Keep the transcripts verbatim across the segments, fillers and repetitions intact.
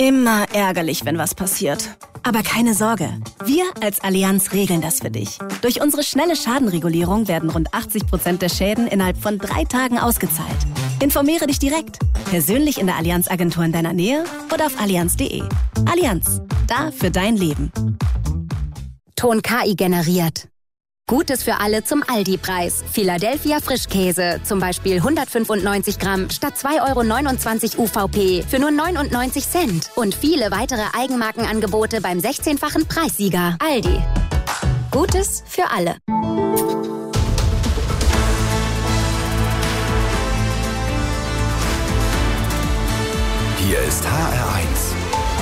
Immer ärgerlich, wenn was passiert. Aber keine Sorge, wir als Allianz regeln das für dich. Durch unsere schnelle Schadenregulierung werden rund achtzig Prozent der Schäden innerhalb von drei Tagen ausgezahlt. Informiere dich direkt, persönlich in der Allianz-Agentur in deiner Nähe oder auf allianz punkt de. Allianz, da für dein Leben. Ton K I generiert. Gutes für alle zum Aldi-Preis. Philadelphia Frischkäse, zum Beispiel hundertfünfundneunzig Gramm statt zwei Euro neunundzwanzig U V P für nur neunundneunzig Cent. Und viele weitere Eigenmarkenangebote beim sechzehnfachen Preissieger. Aldi. Gutes für alle. Hier ist H R eins.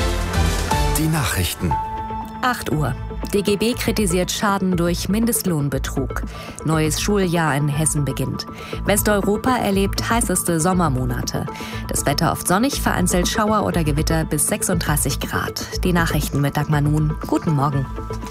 Die Nachrichten. acht Uhr. D G B kritisiert Schaden durch Mindestlohnbetrug. Neues Schuljahr in Hessen beginnt. Westeuropa erlebt heißeste Sommermonate. Das Wetter oft sonnig, vereinzelt Schauer oder Gewitter bis sechsunddreißig Grad. Die Nachrichten mit Dagmar Nun. Guten Morgen.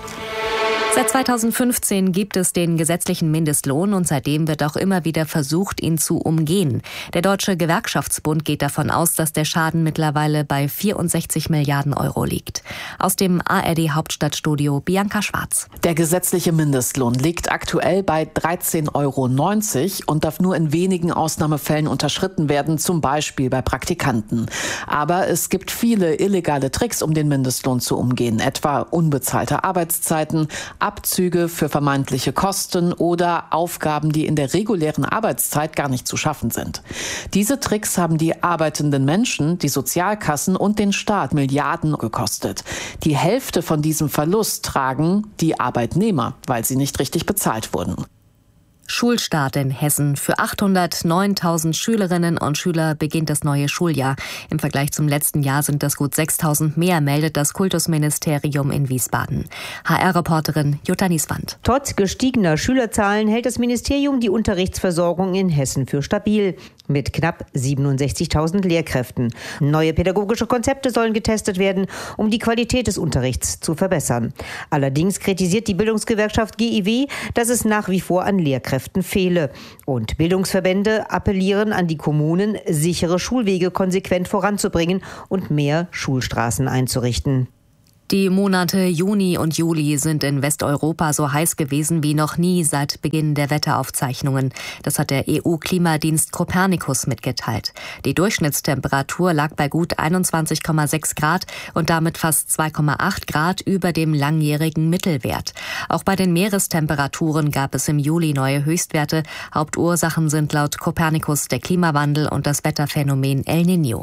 Seit zweitausendfünfzehn gibt es den gesetzlichen Mindestlohn und seitdem wird auch immer wieder versucht, ihn zu umgehen. Der Deutsche Gewerkschaftsbund geht davon aus, dass der Schaden mittlerweile bei vierundsechzig Milliarden Euro liegt. Aus dem A R D-Hauptstadtstudio Bianca Schwarz. Der gesetzliche Mindestlohn liegt aktuell bei dreizehn Euro neunzig und darf nur in wenigen Ausnahmefällen unterschritten werden, zum Beispiel bei Praktikanten. Aber es gibt viele illegale Tricks, um den Mindestlohn zu umgehen, etwa unbezahlte Arbeitszeiten, Abzüge für vermeintliche Kosten oder Aufgaben, die in der regulären Arbeitszeit gar nicht zu schaffen sind. Diese Tricks haben die arbeitenden Menschen, die Sozialkassen und den Staat Milliarden gekostet. Die Hälfte von diesem Verlust tragen die Arbeitnehmer, weil sie nicht richtig bezahlt wurden. Schulstart in Hessen. Für achthundertneuntausend Schülerinnen und Schüler beginnt das neue Schuljahr. Im Vergleich zum letzten Jahr sind das gut sechstausend mehr, meldet das Kultusministerium in Wiesbaden. H R-Reporterin Jutta Nieswand. Trotz gestiegener Schülerzahlen hält das Ministerium die Unterrichtsversorgung in Hessen für stabil. Mit knapp siebenundsechzigtausend Lehrkräften. Neue pädagogische Konzepte sollen getestet werden, um die Qualität des Unterrichts zu verbessern. Allerdings kritisiert die Bildungsgewerkschaft G I W, dass es nach wie vor an Lehrkräften fehle. Und Bildungsverbände appellieren an die Kommunen, sichere Schulwege konsequent voranzubringen und mehr Schulstraßen einzurichten. Die Monate Juni und Juli sind in Westeuropa so heiß gewesen wie noch nie seit Beginn der Wetteraufzeichnungen. Das hat der E U-Klimadienst Copernicus mitgeteilt. Die Durchschnittstemperatur lag bei gut einundzwanzig Komma sechs Grad und damit fast zwei Komma acht Grad über dem langjährigen Mittelwert. Auch bei den Meerestemperaturen gab es im Juli neue Höchstwerte. Hauptursachen sind laut Copernicus der Klimawandel und das Wetterphänomen El Niño.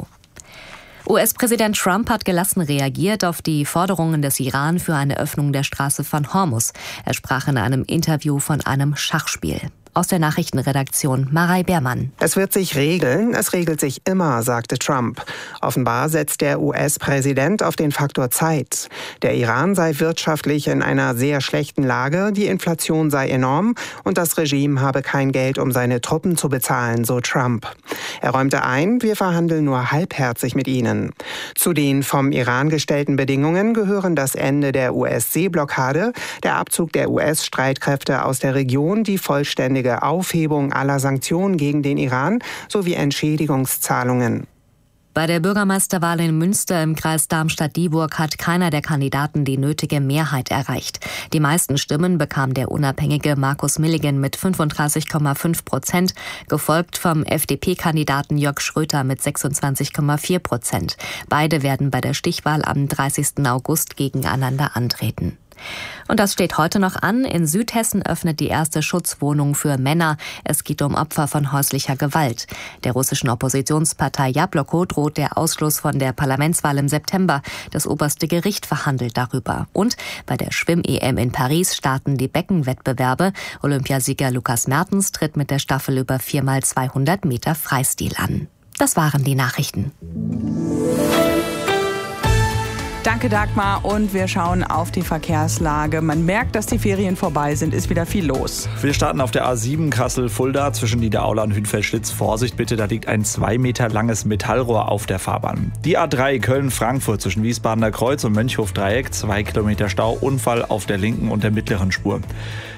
U S-Präsident Trump hat gelassen reagiert auf die Forderungen des Iran für eine Öffnung der Straße von Hormuz. Er sprach in einem Interview von einem Schachspiel. Aus der Nachrichtenredaktion Marei Beermann. Es wird sich regeln, es regelt sich immer, sagte Trump. Offenbar setzt der U S-Präsident auf den Faktor Zeit. Der Iran sei wirtschaftlich in einer sehr schlechten Lage, die Inflation sei enorm und das Regime habe kein Geld, um seine Truppen zu bezahlen, so Trump. Er räumte ein, wir verhandeln nur halbherzig mit ihnen. Zu den vom Iran gestellten Bedingungen gehören das Ende der U S-Seeblockade, der Abzug der U S-Streitkräfte aus der Region, die vollständige Aufhebung aller Sanktionen gegen den Iran sowie Entschädigungszahlungen. Bei der Bürgermeisterwahl in Münster im Kreis Darmstadt-Dieburg hat keiner der Kandidaten die nötige Mehrheit erreicht. Die meisten Stimmen bekam der unabhängige Markus Milligan mit fünfunddreißig Komma fünf Prozent, gefolgt vom F D P-Kandidaten Jörg Schröter mit sechsundzwanzig Komma vier Prozent. Beide werden bei der Stichwahl am dreißigsten August gegeneinander antreten. Und das steht heute noch an. In Südhessen öffnet die erste Schutzwohnung für Männer. Es geht um Opfer von häuslicher Gewalt. Der russischen Oppositionspartei Jabloko droht der Ausschluss von der Parlamentswahl im September. Das oberste Gericht verhandelt darüber. Und bei der Schwimm-E M in Paris starten die Beckenwettbewerbe. Olympiasieger Lukas Mertens tritt mit der Staffel über vier mal zweihundert Meter Freistil an. Das waren die Nachrichten. Danke, Dagmar. Und wir schauen auf die Verkehrslage. Man merkt, dass die Ferien vorbei sind, ist wieder viel los. Wir starten auf der A sieben Kassel-Fulda zwischen Niederaula und Hünfeld-Schlitz. Vorsicht bitte, da liegt ein zwei Meter langes Metallrohr auf der Fahrbahn. Die A drei Köln-Frankfurt zwischen Wiesbadener Kreuz und Mönchhof-Dreieck. Zwei Kilometer Stau, Unfall auf der linken und der mittleren Spur.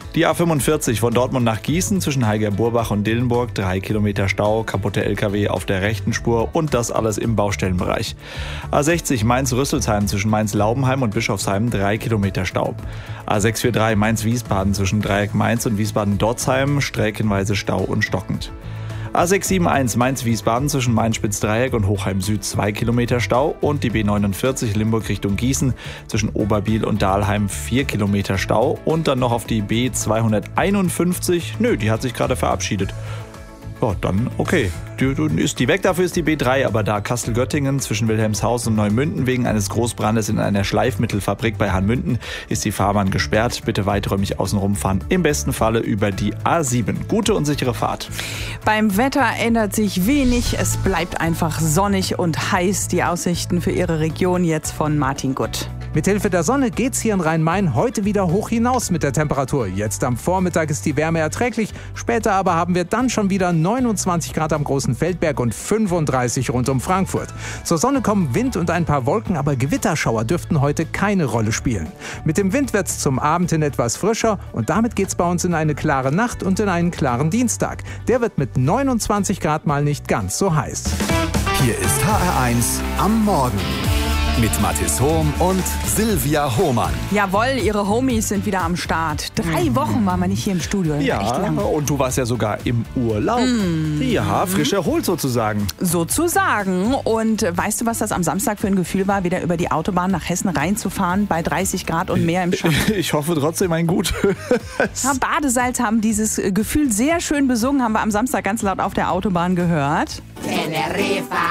Die A fünfundvierzig von Dortmund nach Gießen zwischen Heiger-Burbach und Dillenburg, drei Kilometer Stau, kaputte L K W auf der rechten Spur und das alles im Baustellenbereich. A sechzig Mainz-Rüsselsheim zwischen Mainz-Laubenheim und Bischofsheim, drei Kilometer Stau. A sechshundertdreiundvierzig Mainz-Wiesbaden zwischen Dreieck Mainz und Wiesbaden-Dotzheim, streckenweise Stau und stockend. A sechshundertsiebenundsiebzig Mainz-Wiesbaden zwischen Mainz-Spitzdreieck und Hochheim Süd, zwei Kilometer Stau und die B neunundvierzig Limburg Richtung Gießen zwischen Oberbiel und Dahlheim, vier Kilometer Stau und dann noch auf die B zweihunderteinundfünfzig. Nö, die hat sich gerade verabschiedet. Ja, dann okay. Dann ist die weg, dafür ist die B drei, aber da Kassel-Göttingen zwischen Wilhelmshaus und Neumünden wegen eines Großbrandes in einer Schleifmittelfabrik bei Hahnmünden ist die Fahrbahn gesperrt. Bitte weiträumig außenrum fahren, im besten Falle über die A sieben. Gute und sichere Fahrt. Beim Wetter ändert sich wenig, es bleibt einfach sonnig und heiß. Die Aussichten für Ihre Region jetzt von Martin Gutt. Mithilfe der Sonne geht's hier in Rhein-Main heute wieder hoch hinaus mit der Temperatur. Jetzt am Vormittag ist die Wärme erträglich, später aber haben wir dann schon wieder neunundzwanzig Grad am Großen Feldberg und fünfunddreißig rund um Frankfurt. Zur Sonne kommen Wind und ein paar Wolken, aber Gewitterschauer dürften heute keine Rolle spielen. Mit dem Wind wird's zum Abend hin etwas frischer und damit geht's bei uns in eine klare Nacht und in einen klaren Dienstag. Der wird mit neunundzwanzig Grad mal nicht ganz so heiß. Hier ist H R eins am Morgen. Mit Mathis Hohm und Silvia Hohmann. Jawohl, ihre Homies sind wieder am Start. Drei Wochen waren wir nicht hier im Studio. Ja, echt lang. Und du warst ja sogar im Urlaub. Mm. Ja, frisch erholt sozusagen. Sozusagen. Und weißt du, was das am Samstag für ein Gefühl war, wieder über die Autobahn nach Hessen reinzufahren bei dreißig Grad und mehr im Schatten? Ich hoffe trotzdem ein gutes. Ja, Badesalz haben dieses Gefühl sehr schön besungen, haben wir am Samstag ganz laut auf der Autobahn gehört. Teneriffa.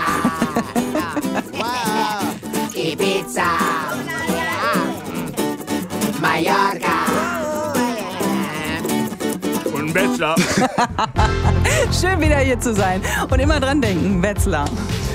Ibiza, Mallorca und Wetzlar. Schön wieder hier zu sein und immer dran denken, Wetzlar.